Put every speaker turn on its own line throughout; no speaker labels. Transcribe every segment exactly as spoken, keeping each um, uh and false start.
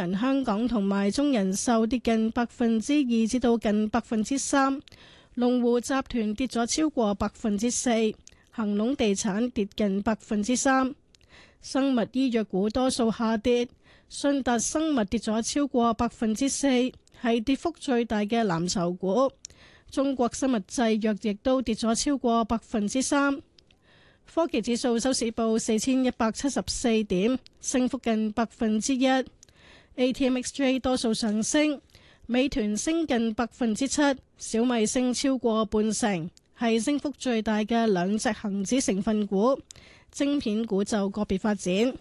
銀香港同埋中人壽跌近百分之二至到近百分之三，龍湖集團跌咗超過百分之四，恒隆地產跌近百分之三。生物醫藥股多數下跌，信達生物跌咗超過百分之四，係跌幅最大嘅藍籌股。中國生物製藥亦都跌咗超過百分之三。科技指數收市報四千一百七十四點，升幅近百分之一。A T M X J 多數上升，美團升近百分之七，小米升超過半成，係升幅最大嘅兩隻恒指成分股。晶片股就個別發展。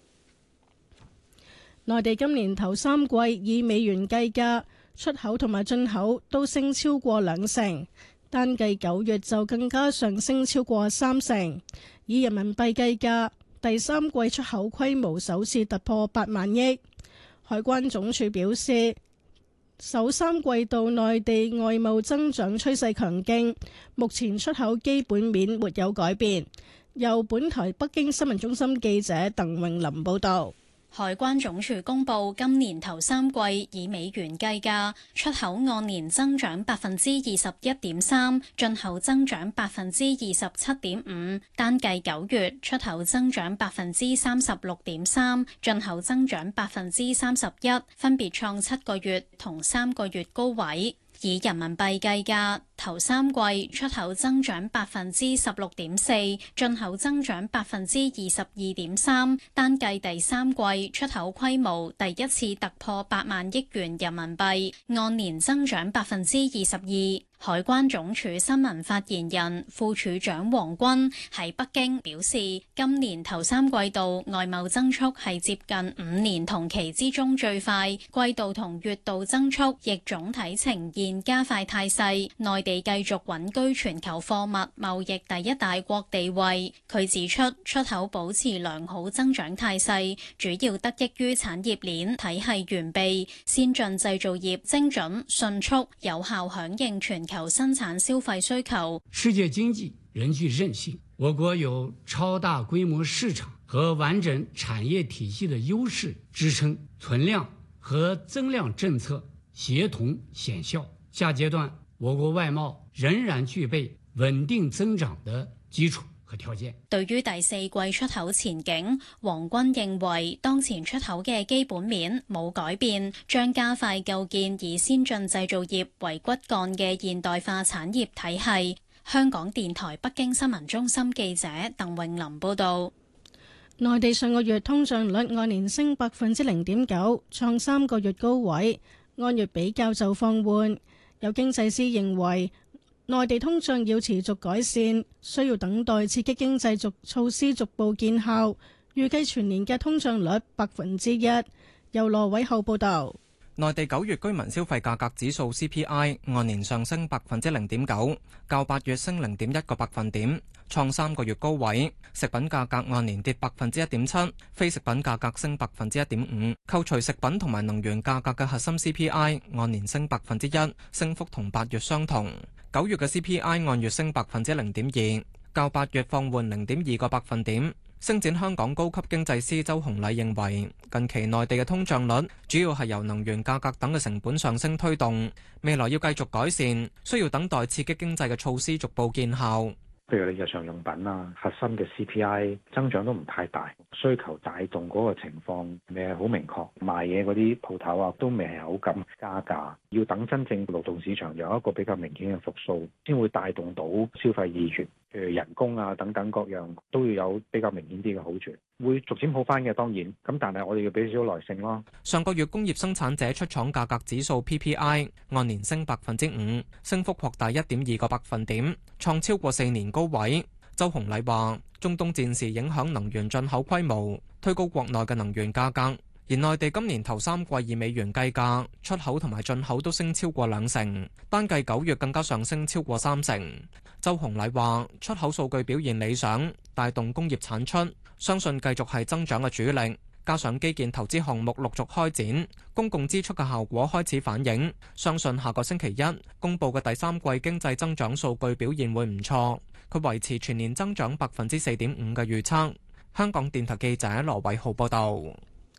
內地今年頭三季以美元計價，出口同埋進口都升超過兩成，單計九月就更加上升超過三成。以人民幣計價，第三季出口規模首次突破八萬億。海關總署表示，首三季度內地外貿增長趨勢強勁，目前出口基本面沒有改變。由本台北京新聞中心記者鄧穎琳報道。
海關總署公布，今年頭三季以美元計價，出口按年增長百分之二十一點三，進口增長百分之二十七點五。單計九月，出口增長百分之三十六點三，進口增長百分之三十一，分別創七個月同三個月高位。以人民幣計價，頭三季出口增長百分之十六點四，進口增長百分之二十二點三。單計第三季出口規模第一次突破八萬億元人民幣，按年增長百分之二十二。海關總署新聞發言人副署長黃軍喺北京表示，今年頭三季度外貿增速係接近五年同期之中最快，季度同月度增速亦總體呈現加快態勢。內地繼續穩居全球貨物貿易第一大國地位。佢指出，出口保持良好增長態勢，主要得益於產業鏈體系完備、先進製造業精準、迅速、有效響應全球生產消費需求。
世界經濟仍具韌性，我國有超大規模市場和完整產業體系的優勢支撐，存量和增量政策協同顯效。下階段，我國外貿仍然具備穩定增長的基礎和條件。
對於第四季出口前景，黃軍認為當前出口嘅基本面冇改變，將加快構建以先進製造業為骨幹嘅現代化產業體系。香港電台北京新聞中心記者鄧穎琳報道。
內地上個月通脹率按年升百分之零點九，創三個月高位，按月比較就放緩。有經濟師認為，內地通脹要持續改善，需要等待刺激經濟逐措施逐步見效。預計全年嘅通脹率百分之一。由羅偉浩報道。
內地九月居民消費價格指數 C P I 按年上升百分之零點九，較八月升零點一個百分點，創三個月高位。食品價格按年跌百分之一點七，非食品價格升百分之一點五。扣除食品同埋能源價格嘅核心 C P I 按年升百分之一，升幅同八月相同。九月嘅 C P I 按月升百分之零點二，較八月放緩零點二個百分點。星展香港高級經濟師周洪禮認為，近期內地嘅通脹率主要係由能源價格等嘅成本上升推動，未來要繼續改善，需要等待刺激經濟嘅措施逐步見效。
譬如你日常用品啊，核心嘅 C P I 增長都唔太大，需求帶動嗰個情況未係好明確，賣嘢嗰啲鋪頭啊都未係好敢加價，要等真正勞動市場有一個比較明顯嘅復甦，先會帶動到消費意願。譬如人工啊等等各樣都要有比較明顯啲嘅好處，會逐漸好翻嘅當然，咁但係我哋要俾少少耐性咯。
上個月工業生產者出廠價格指數 P P I 按年升百分之五，升幅擴大一點二個百分點，創超過四年高位。周洪禮話：中東戰事影響能源進口規模，推高國內嘅能源價格。而內地今年頭三季以美元計價，出口同埋進口都升超過兩成，單計九月更加上升超過三成。周洪禮話：出口數據表現理想，帶動工業產出，相信繼續係增長嘅主力。加上基建投資項目陸續開展，公共支出嘅效果開始反映，相信下個星期一公佈嘅第三季經濟增長數據表現會唔錯。佢維持全年增長百分之四點五嘅預測。香港電台記者羅偉浩報道。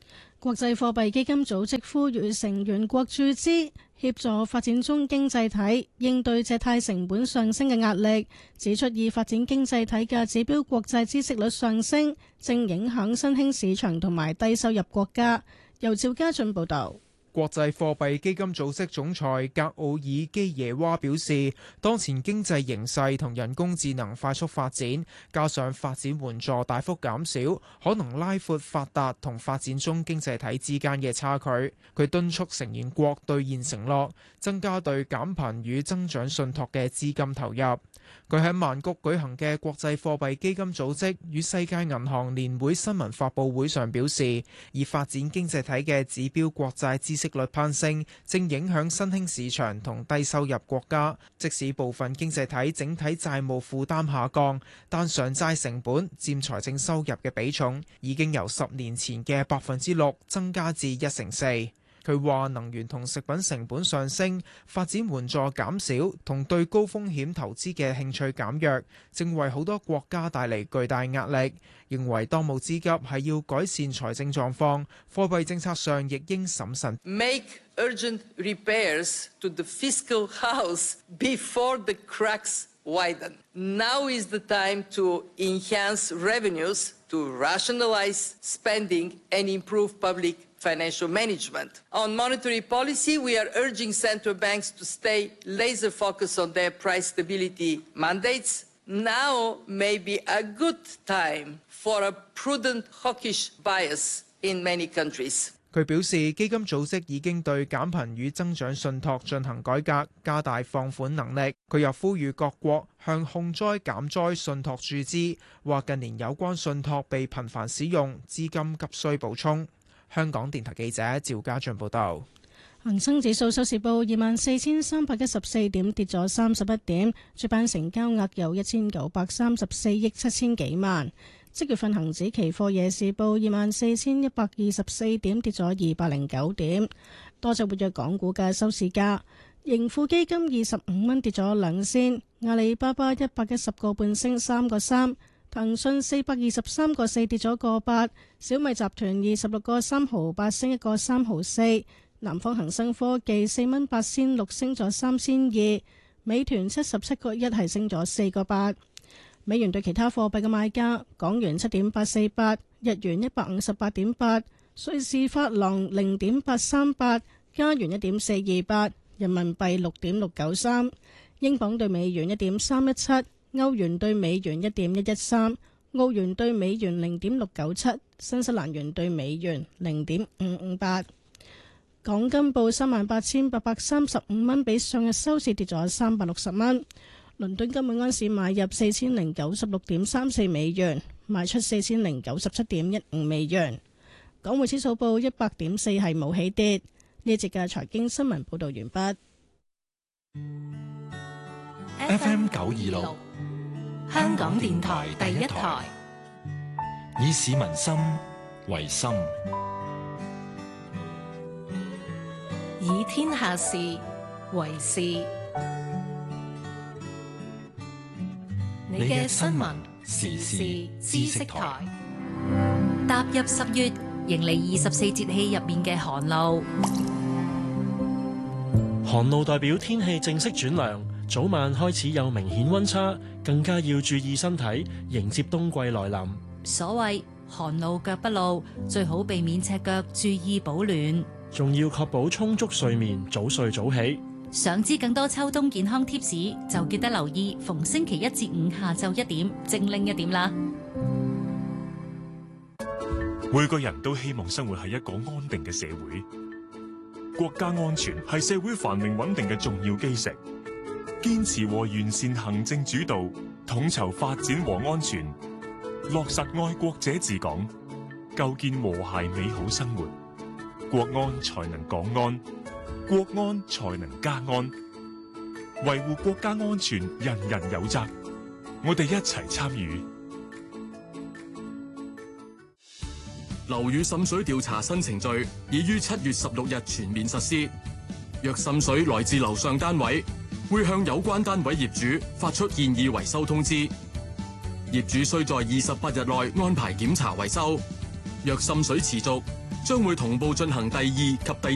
國際貨幣基金組織呼籲成員國注資，協助發展中經濟體應對借貸成本上升嘅壓力，指出以發展經濟體嘅指標國債孳息率上升，正影響新興市場同埋低收入國家。由趙家俊報導。
國際貨幣基金組織總裁格奧爾基耶娃表示，當前經濟形勢同人工智能快速發展，加上發展援助大幅減少，可能拉闊發達同發展中經濟體之間嘅差距。佢敦促成員國兌現承諾，增加對減貧與增長信託嘅資金投入。佢喺曼谷舉行嘅國際貨幣基金組織與世界銀行年會新聞發佈會上表示，以發展經濟體嘅指標國債孳息率攀升，正影響新興市場同低收入國家。即使部分經濟體整體債務負擔下降，但償債成本佔財政收入嘅比重已經由十年前嘅百分之六增加至一成四。佢話能源同食品成本上升，發展援助減少同對高風險投資嘅興趣減弱，正為好多國家帶嚟巨大壓力。認為當務之急係要改善財政狀況，貨幣政策上亦應審慎。
Make urgent repairs to the fiscal house before the cracks widen. Now is the time to enhance revenues, to rationalize spending and improve public financial management. On monetary policy, we are urging central banks to stay laser focused on their price stability mandates. Now may be a good time for a prudent hawkish bias in many countries.
佢表示，基金組織已經對減貧與增長信託進行改革，加大放款能力。佢又呼籲各國向控災減災信託注資，話近年有關信託被頻繁使用，資金急需補充。香港電台記者趙家俊報道。
恒生指數收市報二萬四千三百一十四點，跌咗三十一點，主板成交額有一千九百三十四億七千幾萬。即月份恒指期貨夜市報二萬四千一百二十四點，跌咗二百零九點。多隻活躍港股嘅收市價，盈富基金二十五蚊跌咗兩仙，阿里巴巴一百一十個半升三個三。騰訊四百二十三個四跌咗個八，小米集團二十六個三毫八升一個三毫四，南方恒生科技四蚊八仙六升咗三仙二，美團七十七個一係升咗四個八。美元對其他貨幣嘅賣價：港元七點八四八，日元一百五十八點八，瑞士法郎零點八三八，加元一點四二八，人民幣六點六九三，英鎊對美元一點三一七。歐元對美元一點一一三，澳元對美元零點六九七，新西蘭元對美元零點五五八。港金報三萬八千八百三十五蚊，比上日收市跌咗三百六十蚊。倫敦金每安士買入四千零九十六點三四美元，賣出四千零九十七點一五美元。港匯指數報一百點四，係冇起跌。呢一節嘅財經新聞報道完畢。
F M 九二六。香港電台第一台，以市民心為心，
以天下事為事。你嘅新聞時事知識台，踏入十月，迎嚟二十四節氣入面嘅寒露。
寒露代表天氣正式轉涼，早晚開始有明顯溫差，更加要注意身體，迎接冬季來臨。
所謂寒露腳不露，最好避免赤腳，注意保暖，
仲要確保充足睡眠，早睡早起。
想知更多秋冬健康貼士，就記得留意逢星期一至五下晝一點，精靈一點啦。
每個人都希望生活喺一個安定嘅社會，國家安全係社會繁榮穩定嘅重要基石。堅持和完善行政主導，統籌發展和安全，落實愛國者治港，構建和諧美好生活，國安才能港安，國安才能家安。維護國家安全，人人有責，我哋一齊參與。
樓宇滲水調查新程序已於七月十六日全面實施。若滲水來自樓上單位，會向有關單位業主發出建議維修通知。業主需在二十八日內安排檢查維修。若滲水持續， 將會同步進行第二及第